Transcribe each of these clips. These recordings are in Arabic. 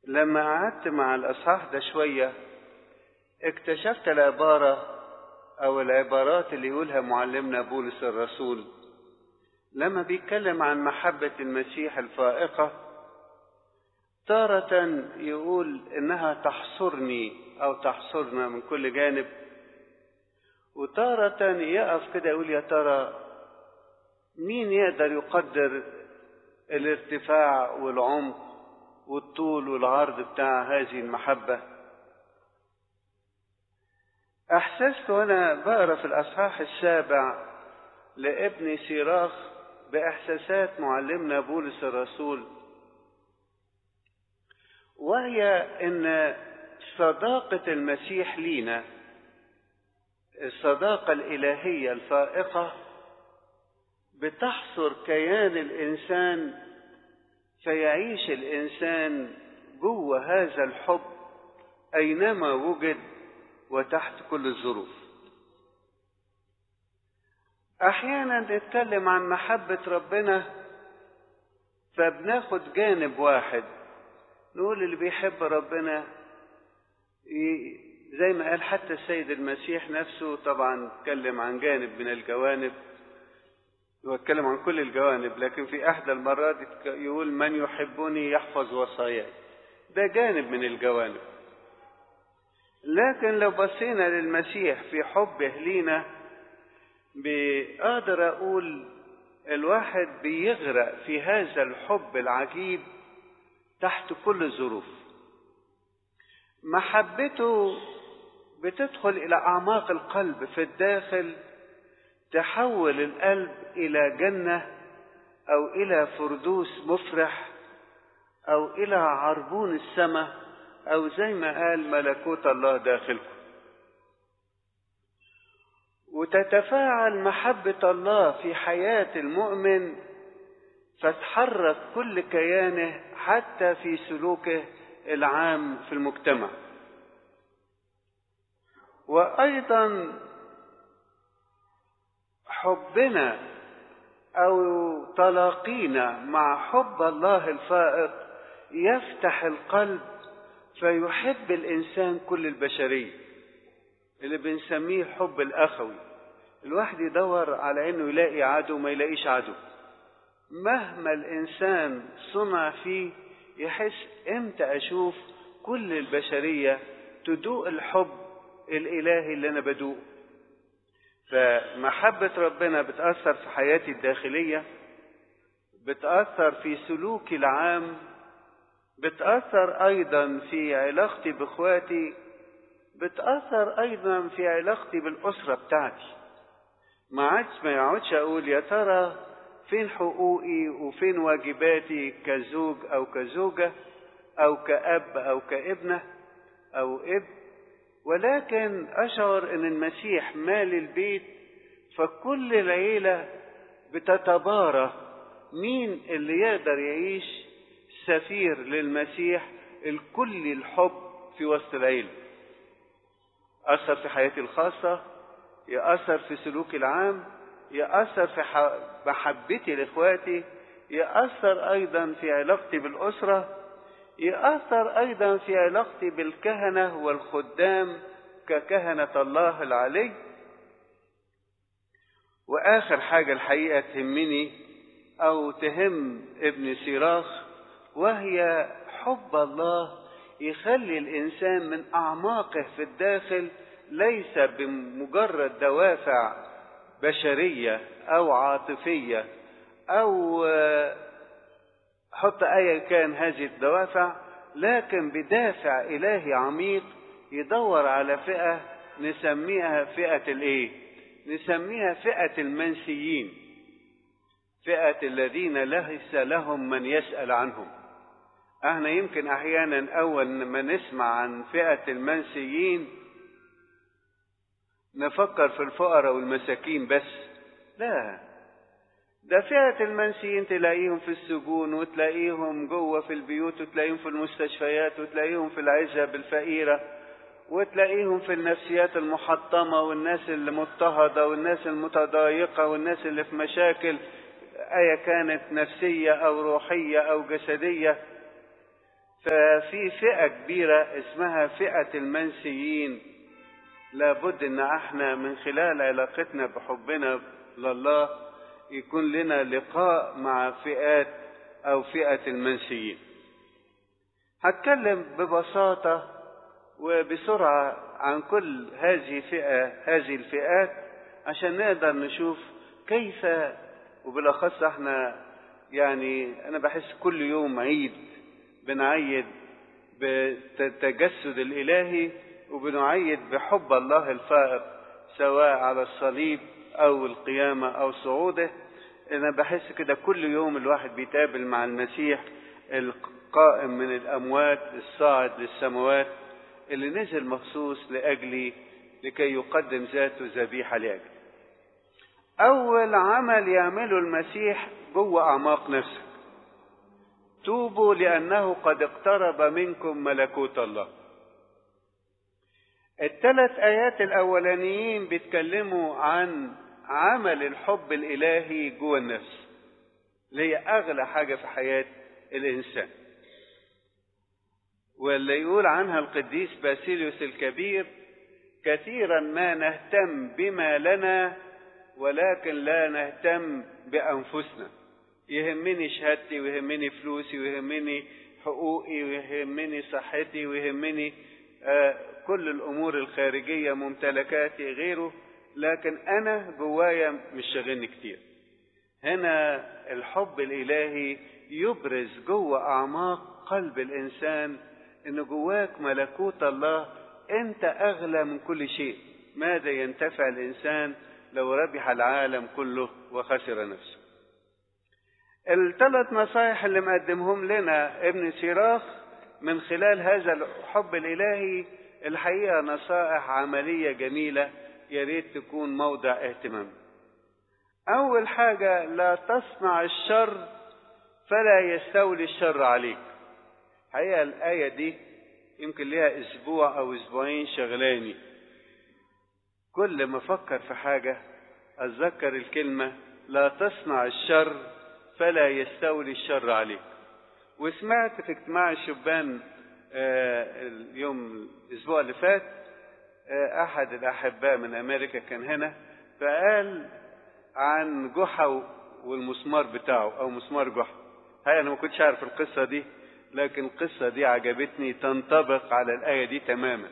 لما قعدت مع الأصحاح ده شوية اكتشفت العبارة أو العبارات اللي يقولها معلمنا بولس الرسول لما بيتكلم عن محبة المسيح الفائقة. تارة يقول إنها تحصرني أو تحصرنا من كل جانب، وتارة يقف كده يقول يا ترى مين يقدر يقدر الارتفاع والعمق والطول والعرض بتاع هذه المحبة. أحسست وأنا بقرأ في الأصحاح 7 لابن سيراخ بإحساسات معلمنا بولس الرسول، وهي إن صداقة المسيح لينا، الصداقة الإلهية الفائقة، بتحصر كيان الإنسان فيعيش الإنسان جوه هذا الحب أينما وجد وتحت كل الظروف. أحيانا نتكلم عن محبة ربنا فبناخد جانب واحد، نقول اللي بيحب ربنا زي ما قال حتى السيد المسيح نفسه، طبعا اتكلم عن جانب من الجوانب واتكلم عن كل الجوانب، لكن في أحدى المرات يقول من يحبني يحفظ وصاياي، ده جانب من الجوانب. لكن لو بصينا للمسيح في حبه لينا بقدر أقول الواحد بيغرق في هذا الحب العجيب تحت كل الظروف. محبته بتدخل إلى أعماق القلب في الداخل، تحول القلب إلى جنة أو إلى فردوس مفرح أو إلى عربون السماء، أو زي ما قال ملكوت الله داخلكم. وتتفاعل محبة الله في حياة المؤمن فتحرك كل كيانه حتى في سلوكه العام في المجتمع. وأيضا حبنا أو تلاقينا مع حب الله الفائق يفتح القلب فيحب الإنسان كل البشرية، اللي بنسميه حب الأخوي. الواحد يدور على إنه يلاقي عدو ما يلاقيش عدو، مهما الإنسان صنع فيه يحس إمتى أشوف كل البشرية تدوق الحب الإلهي اللي أنا بدوقه. فمحبة ربنا بتأثر في حياتي الداخلية، بتأثر في سلوكي العام، بتأثر أيضا في علاقتي بإخواتي، بتأثر أيضا في علاقتي بالأسرة بتاعتي. ما يقعدش أقول يا ترى فين حقوقي وفين واجباتي كزوج أو كزوجة أو كأب أو كابنة أو ابن، ولكن أشعر أن المسيح مال البيت، فكل العيلة بتتبارى مين اللي يقدر يعيش سفير للمسيح الكل الحب في وسط العيلة. أثر في حياتي الخاصة، يأثر في سلوكي العام، يأثر في محبتي لإخواتي، يأثر أيضا في علاقتي بالأسرة، يأثر أيضا في علاقتي بالكهنة والخدام ككهنة الله العلي. وآخر حاجة الحقيقة تهمني أو تهم ابن سيراخ، وهي حب الله يخلي الإنسان من أعماقه في الداخل ليس بمجرد دوافع بشرية أو عاطفية أو حط أيا كان هذه الدوافع، لكن بدافع إلهي عميق يدور على فئة نسميها فئة الإيه؟ نسميها فئة المنسيين، فئة الذين ليس لهم من يسأل عنهم. احنا يمكن أحيانا أول ما نسمع عن فئة المنسيين نفكر في الفقراء والمساكين بس، لا، ده فئة المنسيين تلاقيهم في السجون، وتلاقيهم جوه في البيوت، وتلاقيهم في المستشفيات، وتلاقيهم في العزب الفقيرة، وتلاقيهم في النفسيات المحطمة والناس اللي مضطهدة والناس المتضايقة والناس اللي في مشاكل أيا كانت نفسية أو روحية أو جسدية. ففي فئة كبيرة اسمها فئة المنسيين. لابد ان احنا من خلال علاقتنا بحبنا لله يكون لنا لقاء مع فئات او فئة المنسيين. هتكلم ببساطة وبسرعة عن كل هذه الفئات عشان نقدر نشوف كيف، وبالأخص احنا يعني انا بحس كل يوم عيد بنعيد بالتجسد الالهي وبنعيد بحب الله الفائق سواء على الصليب او القيامة او صعوده. انا بحس كده كل يوم الواحد بيتقابل مع المسيح القائم من الاموات الصاعد للسماوات اللي نزل مخصوص لأجلي لكي يقدم ذاته ذبيحة لأجلي. أول عمل يعمله المسيح جوه أعماق نفسك: توبوا لأنه قد اقترب منكم ملكوت الله. الثلاث آيات الأولانيين بيتكلموا عن عمل الحب الإلهي جوه النفس اللي هي أغلى حاجة في حياة الإنسان، واللي يقول عنها القديس باسيليوس الكبير: كثيرا ما نهتم بما لنا ولكن لا نهتم بأنفسنا. يهمني شهادتي ويهمني فلوسي ويهمني حقوقي ويهمني صحتي ويهمني كل الأمور الخارجية ممتلكاتي غيره، لكن أنا جوايا مش شاغلني كتير. هنا الحب الإلهي يبرز جوه أعماق قلب الإنسان إن جواك ملكوت الله، أنت أغلى من كل شيء. ماذا ينتفع الإنسان لو ربح العالم كله وخسر نفسه؟ الثلاث نصائح اللي مقدمهم لنا ابن سيراخ من خلال هذا الحب الإلهي الحقيقة نصائح عملية جميلة ياريت تكون موضع اهتمام. أول حاجة: لا تصنع الشر فلا يستولي الشر عليك. الحقيقة الآية دي يمكن لها أسبوع أو أسبوعين شغلاني، كل ما أفكر في حاجة أتذكر الكلمة لا تصنع الشر فلا يستولي الشر عليك. وسمعت في اجتماع الشبان الأسبوع اللي فات أحد الأحباء من أمريكا كان هنا، فقال عن جحا والمسمار بتاعه أو مسمار جحا. هاي أنا ما كنتش عارف القصة دي، لكن القصة دي عجبتني، تنطبق على الآية دي تماما.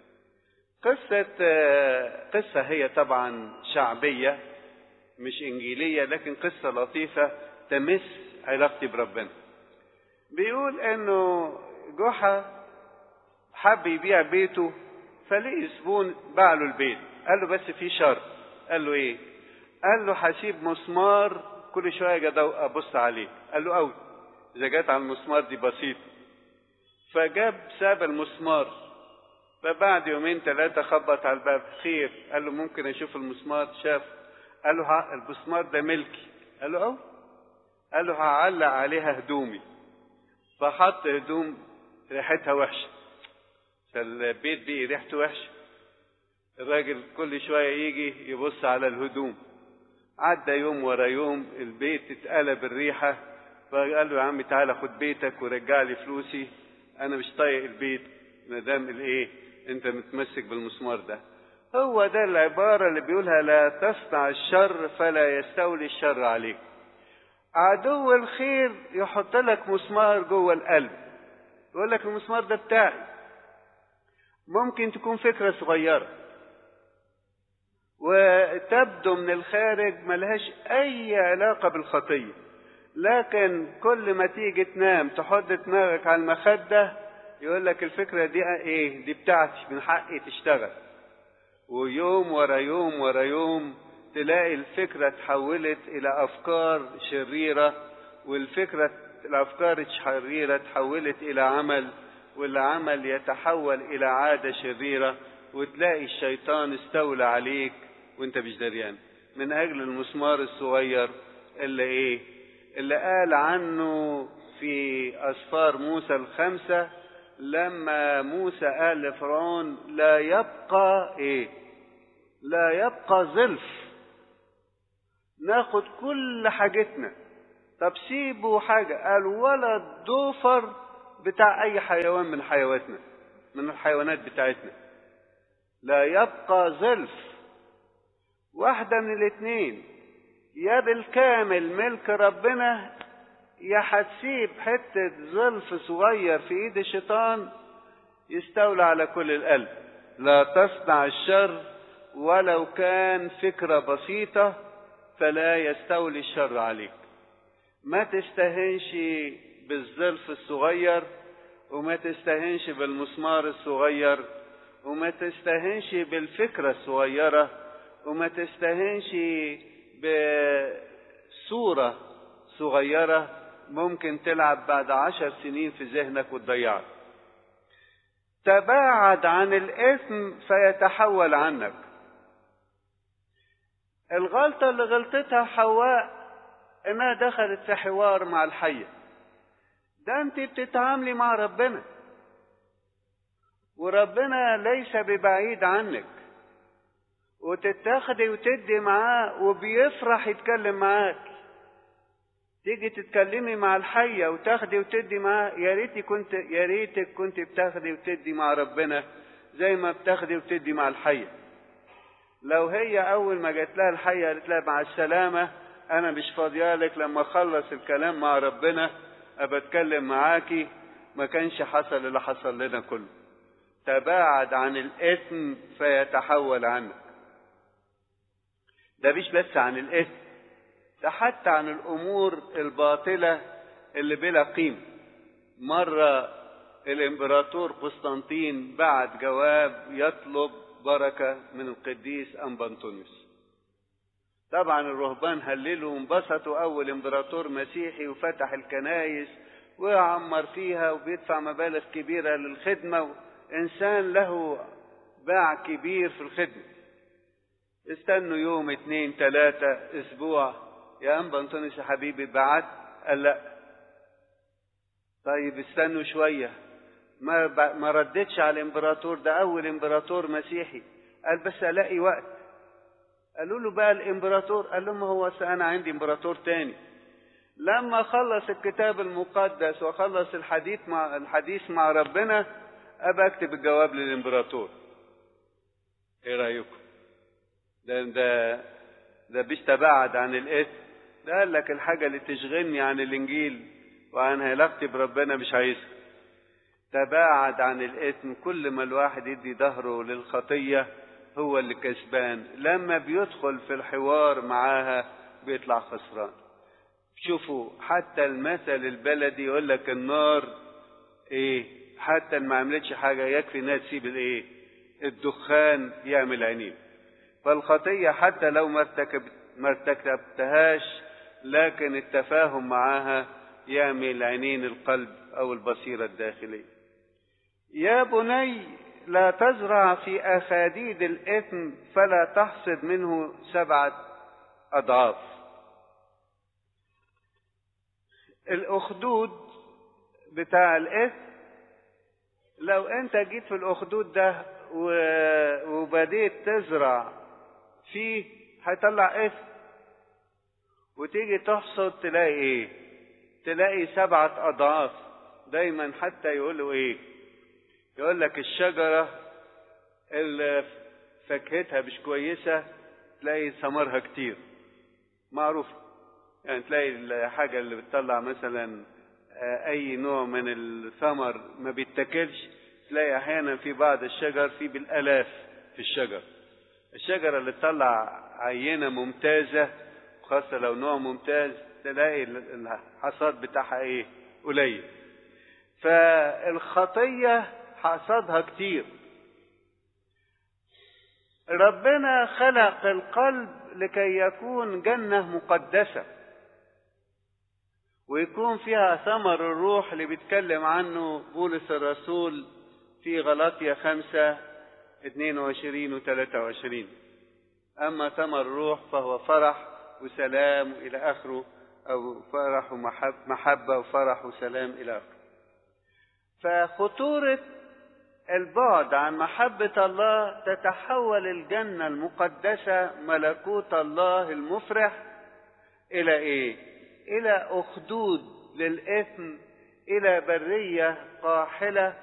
قصة هي طبعا شعبية مش إنجيلية، لكن قصة لطيفة تمس علاقتي بربنا. بيقول إنه جحا حب يبيع بيته فلقي زبون باع له البيت، قال له بس في شرط. قال له إيه؟ قال له هسيب مسمار كل شوية أبص عليه. قال له أوي، إذا جت على المسمار دي بسيط. ساب المسمار، فبعد يومين ثلاثة خبط على الباب: خير؟ قال له ممكن أشوف المسمار؟ شاف. قال له المسمار ده ملكي. قال له أو. قال له هعلق عليها هدومي. فحط هدوم ريحتها وحشة، فالبيت بقي ريحته وحشة. الراجل كل شوية يجي يبص على الهدوم. عدى يوم ورا يوم، البيت اتقلب الريحة. فقال له يا عم تعالى خد بيتك ورجع لي فلوسي، انا مش طايق البيت مادام الايه انت متمسك بالمسمار ده. هو ده العبارة اللي بيقولها: لا تصنع الشر فلا يستولي الشر عليك. عدو الخير يحط لك مسمار جوه القلب، يقول لك المسمار ده بتاعي. ممكن تكون فكرة صغيرة وتبدو من الخارج ملهاش اي علاقة بالخطية، لكن كل ما تيجي تنام تحط دماغك على المخدة يقول لك الفكرة دي ايه؟ دي بتاعتي، من حقي تشتغل. ويوم ورا يوم ورا يوم تلاقي الفكرة تحولت الى افكار شريرة، الافكار الشريرة تحولت الى عمل، والعمل يتحول الى عادة شريرة، وتلاقي الشيطان استولى عليك وانت مش دريان من اجل المسمار الصغير اللي قال عنه في أسفار موسى 5 لما موسى قال لفرعون: لا يبقى ظلف، ناخد كل حاجتنا. طب سيبوا حاجة. قال: ولا الضفر بتاع أي حيوان من حيواناتنا، من الحيوانات بتاعتنا. لا يبقى ظلف. واحدة من الاتنين، يا بالكامل ملك ربنا، يا هتسيب حتة ظلف صغير في ايد الشيطان يستولى على كل القلب. لا تصنع الشر ولو كان فكرة بسيطة، فلا يستولي الشر عليك. ما تستهنش بالظلف الصغير، وما تستهنش بالمسمار الصغير، وما تستهنش بالفكرة الصغيرة، وما تستهنش بصورة صغيرة ممكن تلعب بعد 10 سنين في ذهنك وتضيعك. تباعد عن الإثم فيتحول عنك. الغلطة اللي غلطتها حواء انها دخلت في حوار مع الحية. ده انت بتتعاملي مع ربنا، وربنا ليس ببعيد عنك، وتتاخدي وتدي معاه وبيفرح يتكلم معاك. تيجي تتكلمي مع الحية وتاخدي وتدي معاه. يا ريتك كنت بتاخدي وتدي مع ربنا زي ما بتاخدي وتدي مع الحية. لو هي اول ما جات لها الحية قالت لها مع السلامة، انا مش فاضيالك، لما اخلص الكلام مع ربنا ابى اتكلم معاكي، ما كانش حصل اللي حصل لنا كله. تباعد عن الاثم فيتحول عنك. ده مش بس عن الاثم، ده حتى عن الامور الباطلة اللي بلا قيمة. مرة الامبراطور قسطنطين بعت جواب يطلب بركة من القديس أنبنطونيوس. طبعا الرهبان هللوا وانبسطوا، أول امبراطور مسيحي وفتح الكنايس وعمر فيها وبيدفع مبالغ كبيرة للخدمة، إنسان له باع كبير في الخدمة. استنوا يوم 2 3 أسبوع، يا أنبنطونيوس يا حبيبي بعت؟ قال لا. طيب استنوا شوية، ما ردتش على الامبراطور، ده اول امبراطور مسيحي. قال بس الاقي وقت. قالوا له بقى الامبراطور، قال لهم هو انا عندي امبراطور تاني. لما خلص الكتاب المقدس وخلص الحديث مع ربنا، ابى اكتب الجواب للامبراطور. ايه رايكم؟ ده مش تباعد عن الاثم، ده قال لك الحاجه اللي تشغلني عن الانجيل وعن علاقتي بربنا مش عايزها. تباعد عن الإثم. كل ما الواحد يدي ظهره للخطية هو اللي كسبان، لما بيدخل في الحوار معاها بيطلع خسران. شوفوا حتى المثل البلدي يقول لك النار ايه، حتى ما عملتش حاجة يكفي انها تسيب الايه، الدخان يعمل عينين. فالخطية حتى لو ما ارتكبتهاش، لكن التفاهم معاها يعمل عينين القلب او البصيرة الداخلية. يا بني لا تزرع في أخاديد الإثم فلا تحصد منه 7 أضعاف. الأخدود بتاع الإثم، لو أنت جيت في الأخدود ده وبديت تزرع فيه هيطلع إثم، وتيجي تحصد تلاقي إيه؟ تلاقي 7 أضعاف. دايما حتى يقولوا إيه؟ يقول لك الشجرة اللي فاكهتها مش كويسة تلاقي ثمرها كتير، معروف. يعني تلاقي الحاجة اللي بتطلع مثلا أي نوع من الثمر ما بيتاكلش، تلاقي أحيانا في بعض الشجر في بالآلاف في الشجر. الشجرة اللي تطلع عينة ممتازة، خاصة لو نوع ممتاز، تلاقي الحصاد بتاعها إيه؟ قليل. فالخطية حصادها كتير. ربنا خلق القلب لكي يكون جنة مقدسة، ويكون فيها ثمر الروح اللي بيتكلم عنه بولس الرسول في غلاطيا 5:22 و23. أما ثمر الروح فهو فرح وسلام إلى آخره، أو فرح ومحبة وفرح وسلام إلى آخره. فخطورة البعد عن محبة الله تتحول الجنة المقدسة ملكوت الله المفرح إلى إيه؟ إلى أخدود للإثم إلى برية قاحلة